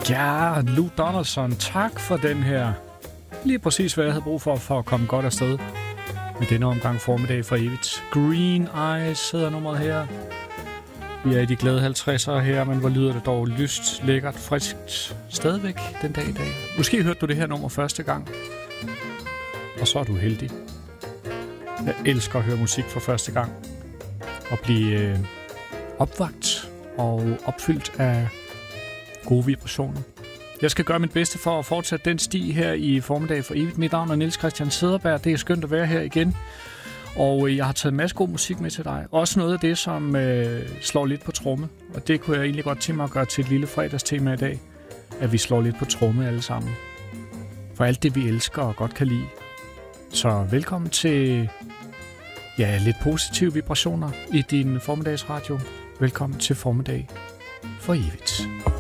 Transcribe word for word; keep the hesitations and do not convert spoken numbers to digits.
Ja, Lou Donaldson, tak for den her. Lige præcis, hvad jeg havde brug for, for at komme godt afsted med denne omgang formiddag for evigt. Green Eyes hedder nummeret her. Vi er i de glade halvtredsere her, men hvor lyder det dog lyst, lækkert, friskt stadigvæk den dag i dag. Måske hørte du det her nummer første gang, og så er du heldig. Jeg elsker at høre musik for første gang og blive øh, opvagt og opfyldt af gode vibrationer. Jeg skal gøre mit bedste for at fortsætte den sti her i formiddag for evigt. Mit navn er Niels Christian Cederberg. Det er skønt at være her igen. Og jeg har taget en masse god musik med til dig. Også noget af det, som øh, slår lidt på tromme. Og det kunne jeg egentlig godt tænke mig at gøre til et lille fredagstema i dag. At vi slår lidt på tromme alle sammen. For alt det, vi elsker og godt kan lide. Så velkommen til ja, lidt positive vibrationer i din formiddagsradio. Velkommen til formiddag for evigt.